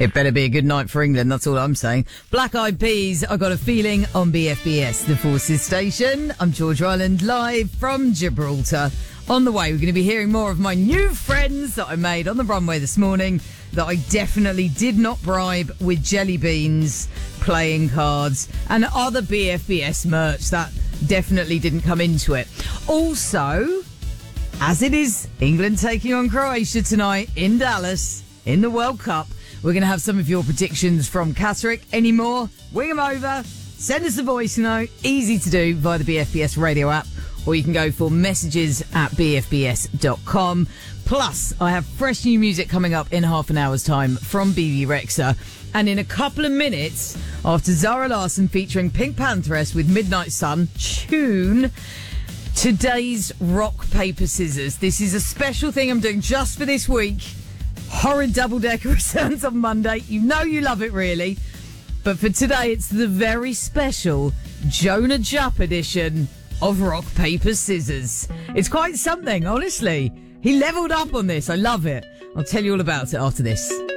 It better be a good night for England, that's all I'm saying. Black Eyed Peas, I Got a Feeling on BFBS, the Forces station. I'm George Ryland, live from Gibraltar. On the way, we're going to be hearing more of my new friends that I made on the runway this morning that I definitely did not bribe with jelly beans, playing cards, and other BFBS merch that definitely didn't come into it. Also, as it is England taking on Croatia tonight in Dallas in the World Cup, we're going to have some of your predictions from Catterick. Any more? Wing them over. Send us a voice note. Easy to do via the BFBS radio app. Or you can go for messages at bfbs.com. Plus, I have fresh new music coming up in half an hour's time from BB Rexha. And in a couple of minutes, after Zara Larsson featuring Pink Pantheress with Midnight Sun, tune today's Rock, Paper, Scissors. This is a special thing I'm doing just for this week. Horrid double-decker returns on Monday. You know you love it, really. But for today, it's the very special Jonah Jupp edition of Rock, Paper, Scissors. It's quite something, honestly. He levelled up on this. I love it. I'll tell you all about it after this.